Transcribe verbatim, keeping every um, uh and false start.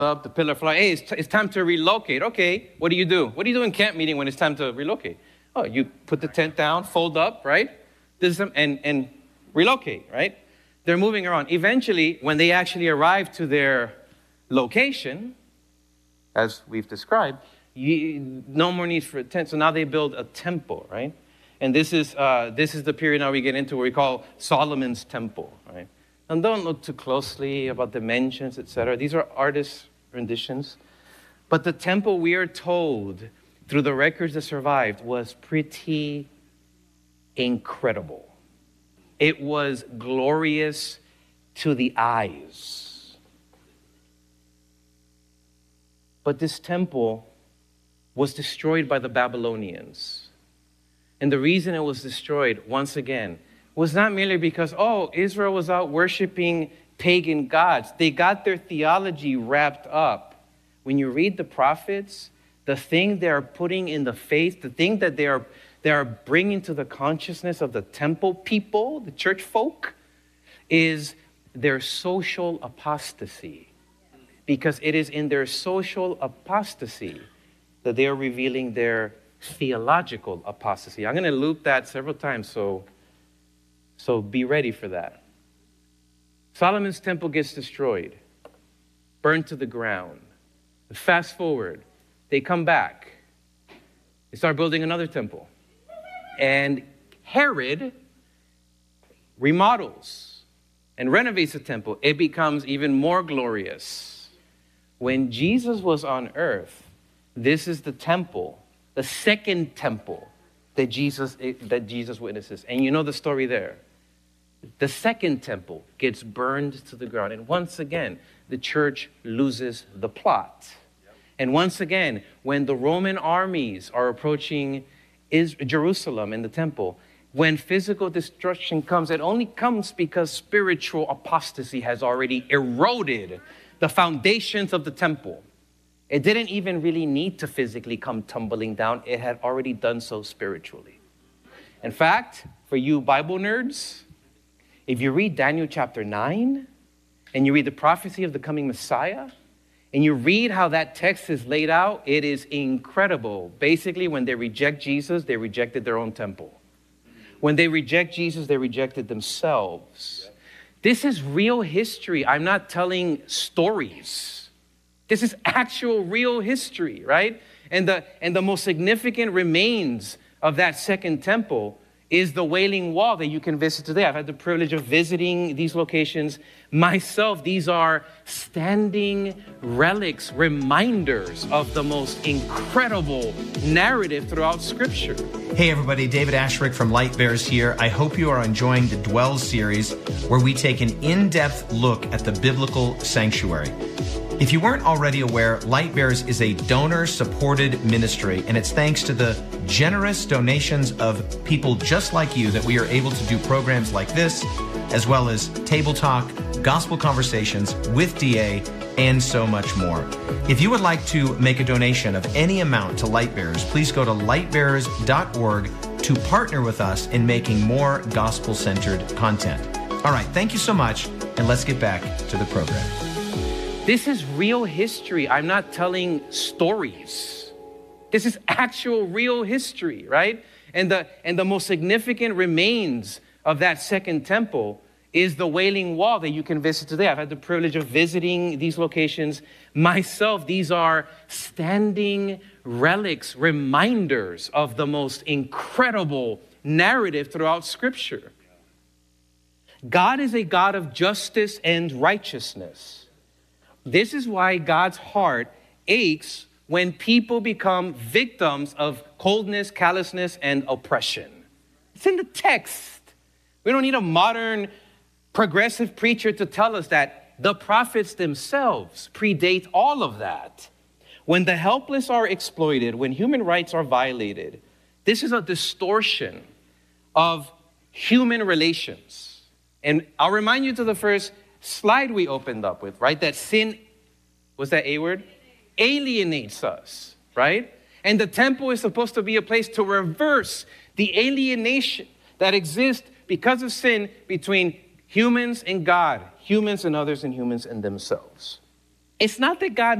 up the pillar of fire. Hey, it's, it's time to relocate. Okay, what do you do? What do you do in camp meeting when it's time to relocate? Oh, you put the tent down, fold up, right? This is some, and, and relocate, right? They're moving around. Eventually, when they actually arrive to their location, as we've described, you, no more need for a tent. So now they build a temple, right? And this is uh, this is the period now we get into where we call Solomon's temple, right? And don't look too closely about dimensions, et cetera. These are artist renditions. But the temple, we are told, through the records that survived, was pretty incredible. It was glorious to the eyes. But this temple was destroyed by the Babylonians. And the reason it was destroyed, once again, was not merely because, oh, Israel was out worshiping pagan gods. They got their theology wrapped up. When you read the prophets, the thing they are putting in the faith, the thing that they are, they are bringing to the consciousness of the temple people, the church folk, is their social apostasy. Because it is in their social apostasy that they are revealing their theological apostasy. I'm going to loop that several times, so, so be ready for that. Solomon's temple gets destroyed, burned to the ground. Fast forward, they come back. They start building another temple. And Herod remodels and renovates the temple. It becomes even more glorious. When Jesus was on earth, this is the temple, the second temple that Jesus, that Jesus witnesses. And you know the story there. The second temple gets burned to the ground. And once again, the church loses the plot. And once again, when the Roman armies are approaching Jerusalem and the temple, when physical destruction comes, it only comes because spiritual apostasy has already eroded the foundations of the temple. It didn't even really need to physically come tumbling down. It had already done so spiritually. In fact, for you Bible nerds, if you read Daniel chapter nine, and you read the prophecy of the coming Messiah, and you read how that text is laid out, it is incredible. Basically, when they reject Jesus, they rejected their own temple. When they reject Jesus, they rejected themselves. This is real history. I'm not telling stories. This is actual real history, right? And the, and the most significant remains of that second temple is the Wailing Wall that you can visit today. I've had the privilege of visiting these locations myself. These are standing relics, reminders of the most incredible narrative throughout Scripture. Hey everybody, David Asherick from Light Bears here. I hope you are enjoying the Dwell series, where we take an in-depth look at the biblical sanctuary. If you weren't already aware, Light Bears is a donor-supported ministry, and it's thanks to the generous donations of people just like you that we are able to do programs like this, as well as table talk, gospel conversations with D A, and so much more. If you would like to make a donation of any amount to Light Bears, please go to light bearers dot org to partner with us in making more gospel-centered content. All right, thank you so much, and let's get back to the program. This is real history. I'm not telling stories. This is actual real history, right? And the, and the most significant remains of that second temple is the Wailing Wall that you can visit today. I've had the privilege of visiting these locations myself. These are standing relics, reminders of the most incredible narrative throughout Scripture. God is a God of justice and righteousness. This is why God's heart aches when people become victims of coldness, callousness, and oppression. It's in the text. We don't need a modern progressive preacher to tell us that. The prophets themselves predate all of that. When the helpless are exploited, when human rights are violated, this is a distortion of human relations. And I'll remind you to the first slide we opened up with, right? That sin, was that A word? Alienates us, right? And the temple is supposed to be a place to reverse the alienation that exists because of sin between humans and God, humans and others, and humans and themselves. It's not that God